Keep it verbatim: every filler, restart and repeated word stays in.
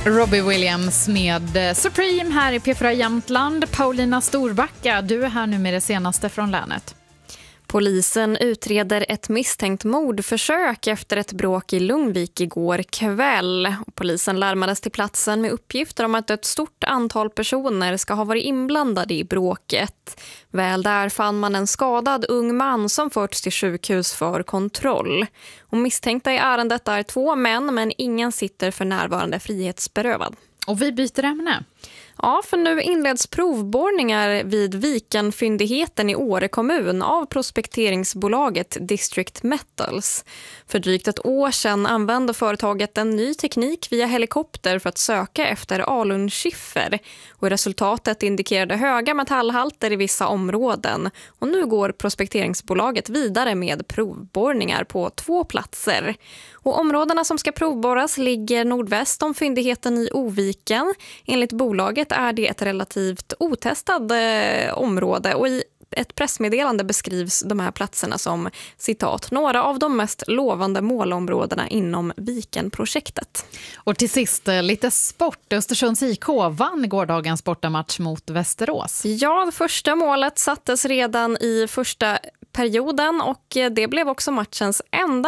Robbie Williams med Supreme här i P fyra Jämtland. Paulina Storbacka, du är här nu med det senaste från länet. Polisen utreder ett misstänkt mordförsök efter ett bråk i Lugnvik igår kväll. Polisen larmades till platsen med uppgifter om att ett stort antal personer ska ha varit inblandade i bråket. Väl där fann man en skadad ung man som förts till sjukhus för kontroll. Och misstänkta i ärendet är två män, men ingen sitter för närvarande frihetsberövad. Och vi byter ämne. Ja, för nu inleds provborrningar vid Vikenfyndigheten i Åre kommun av prospekteringsbolaget District Metals. För drygt ett år sedan använde företaget en ny teknik via helikopter för att söka efter alunskiffer. Och resultatet indikerade höga metallhalter i vissa områden. Och nu går prospekteringsbolaget vidare med provborrningar på två platser. Och områdena som ska provborras ligger nordväst om fyndigheten i Oviken. Enligt bolaget är det ett relativt otestat eh, område och i ett pressmeddelande beskrivs de här platserna som citat, några av de mest lovande målområdena inom Vikenprojektet. Och till sist lite sport. Östersunds I K vann gårdagens bortamatch mot Västerås. Ja, det första målet sattes redan i första perioden och det blev också matchens enda